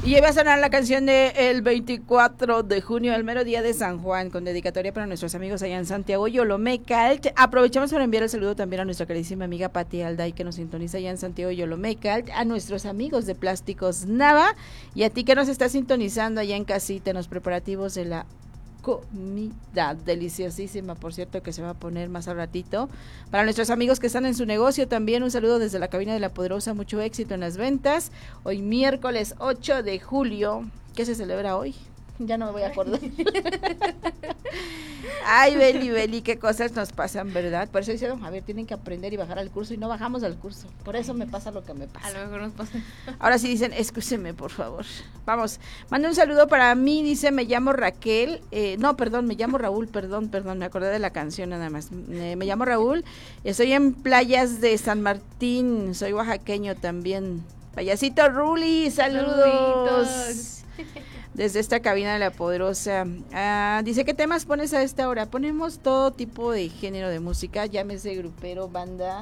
Y ya va a sonar la canción de el 24 de junio, el mero día de San Juan, con dedicatoria para nuestros amigos allá en Santiago Yolomecalt. Aprovechamos para enviar el saludo también a nuestra queridísima amiga Pati Alday, que nos sintoniza allá en Santiago Yolomecalt, a nuestros amigos de Plásticos Nava, y a ti que nos está sintonizando allá en casita en los preparativos de la comida deliciosísima, por cierto, que se va a poner más al ratito. Para nuestros amigos que están en su negocio también, un saludo desde la cabina de La Poderosa, mucho éxito en las ventas. Hoy miércoles 8 de julio, ¿qué se celebra hoy? Ya no me voy a acordar. Ay, Beli, qué cosas nos pasan, ¿verdad? Por eso dicen, a ver, tienen que aprender y bajar al curso, y no bajamos al curso. Por eso me pasa lo que me pasa. A lo mejor nos pasa. Ahora sí dicen, escúcheme, por favor. Vamos, manda un saludo para mí, dice, me llamo Raquel, me llamo Raúl, perdón, me acordé de la canción nada más. Me llamo Raúl, estoy en playas de San Martín, soy oaxaqueño también. Payasito Ruli, saludos. Desde esta cabina de La Poderosa. Dice, ¿qué temas pones a esta hora? Ponemos todo tipo de género de música, llámese grupero, banda,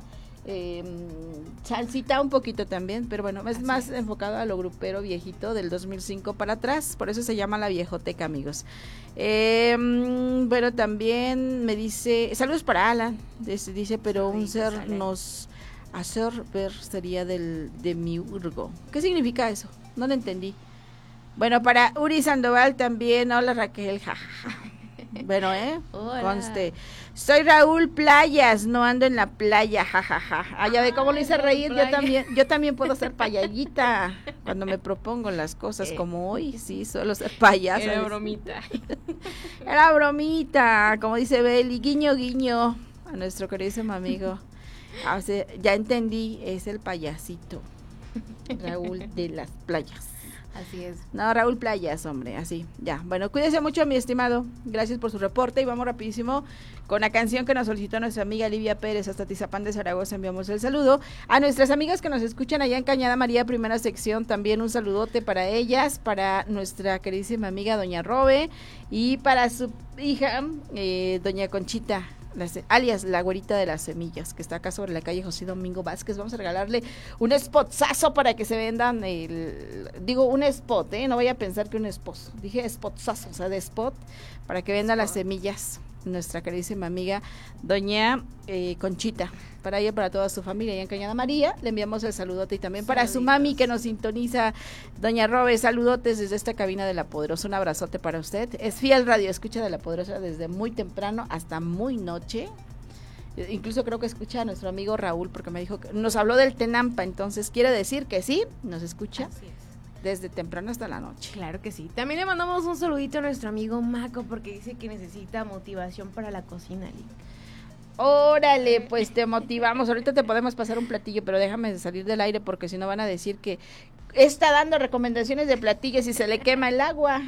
salsita un poquito también, pero bueno, es más enfocado a lo grupero viejito del 2005 para atrás, por eso se llama La Viejoteca, amigos. Bueno, también me dice, saludos para Alan, dice, pero un ser nos hacer ver sería del demiurgo. ¿Qué significa eso? No lo entendí. Bueno, para Uri Sandoval también, hola Raquel, jajaja. Bueno, hola. Conste. Soy Raúl Playas, no ando en la playa, jajaja. Ya ve cómo lo hice reír, yo también puedo ser payallita cuando me propongo las cosas, como hoy, sí, suelo ser payasa. Era bromita. Era bromita, como dice Beli, guiño, guiño, a nuestro queridísimo amigo. Ya entendí, es el payasito, Raúl de las Playas. Así es. No, Raúl Playas, hombre, así, ya. Bueno, cuídese mucho, mi estimado. Gracias por su reporte y vamos rapidísimo con la canción que nos solicitó nuestra amiga Livia Pérez hasta Tizapán de Zaragoza. Enviamos el saludo a nuestras amigas que nos escuchan allá en Cañada María, primera sección. También un saludote para ellas, para nuestra queridísima amiga Doña Robe y para su hija, Doña Conchita, alias la güerita de las semillas, que está acá sobre la calle José Domingo Vázquez. Vamos a regalarle un spotzazo para que se vendan un spot, no vaya a pensar que un esposo, dije spotzazo, o sea, de spot, para que vendan las semillas, nuestra queridísima amiga Doña Conchita, para ella, para toda su familia allá en Cañada María. Le enviamos el saludote, y también para su mami que nos sintoniza, Doña Robe, saludotes desde esta cabina de La Poderosa, un abrazote para usted. Es fiel radio escucha de La Poderosa desde muy temprano hasta muy noche. Incluso creo que escucha a nuestro amigo Raúl, porque me dijo que nos habló del Tenampa, entonces quiere decir que sí, nos escucha desde temprano hasta la noche. Claro que sí. También le mandamos un saludito a nuestro amigo Maco, porque dice que necesita motivación para la cocina, Lick. Órale, pues te motivamos. Ahorita te podemos pasar un platillo, pero déjame salir del aire, porque si no van a decir que está dando recomendaciones de platillos y se le quema el agua.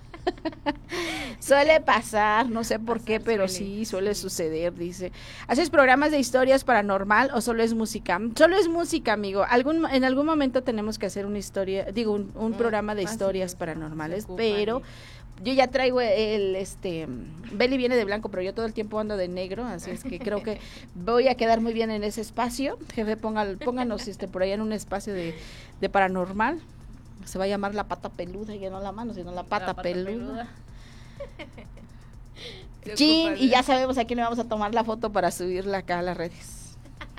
Suele pasar, no sé por qué, pero sí suele suceder, dice. ¿Haces programas de historias paranormal o solo es música? Solo es música, amigo. En algún momento tenemos que hacer una historia, un programa de historias paranormales, pero yo ya traigo Beli viene de blanco, pero yo todo el tiempo ando de negro, así es que creo que voy a quedar muy bien en ese espacio. Jefe, pónganos por allá en un espacio de paranormal. Se va a llamar La Pata Peluda, ya no la mano, sino La Pata Peluda. Chin, y ya sabemos a quién le vamos a tomar la foto para subirla acá a las redes.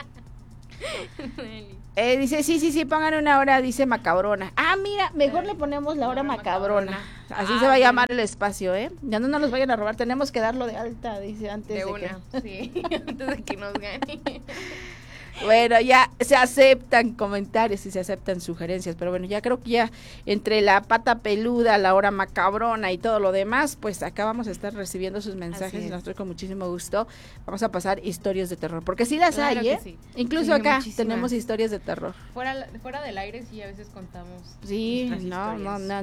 Dice, sí, pongan una hora, dice macabrona. Mira, mejor le ponemos la hora macabrona. Así se va a llamar el espacio, Ya no nos vayan a robar, tenemos que darlo de alta, dice, antes de antes de que nos gane. Bueno, ya se aceptan comentarios y se aceptan sugerencias, pero bueno, ya creo que ya entre La Pata Peluda, la hora macabrona y todo lo demás, pues acá vamos a estar recibiendo sus mensajes y nosotros con muchísimo gusto vamos a pasar historias de terror, porque sí las hay, Sí. Incluso acá tenemos historias de terror. Fuera del aire sí a veces contamos. Sí, no.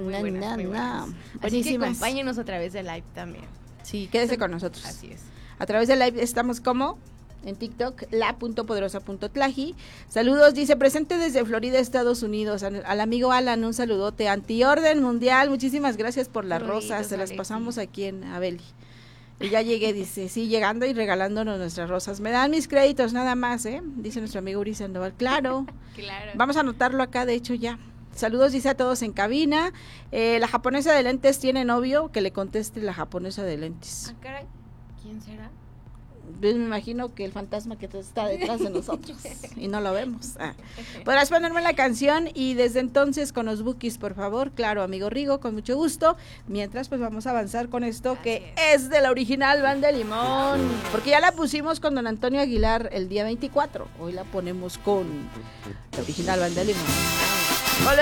Así que acompáñenos a través de live también. Sí, quédese con nosotros. Así es. A través de live estamos como en TikTok, la.poderosa.tlaji. Saludos, dice, presente desde Florida, Estados Unidos, al amigo Alan, un saludote. Antiorden Mundial, muchísimas gracias por las rosas, se las pasamos aquí en Abeli. Y ya llegué, dice, sí, llegando y regalándonos nuestras rosas. Me dan mis créditos nada más, dice nuestro amigo Uri Sandoval. Claro. Vamos a anotarlo acá, de hecho ya. Saludos, dice a todos en cabina. La japonesa de lentes tiene novio, que le conteste la japonesa de lentes. Ah, caray, ¿quién será? Pues me imagino que el fantasma que está detrás de nosotros y no lo vemos. Podrás ponerme la canción y desde entonces con los bookies, por favor. Claro, amigo Rigo, con mucho gusto. Mientras, pues vamos a avanzar con esto que es de la original Banda Limón, porque ya la pusimos con don Antonio Aguilar el día 24. Hoy la ponemos con la original Banda Limón.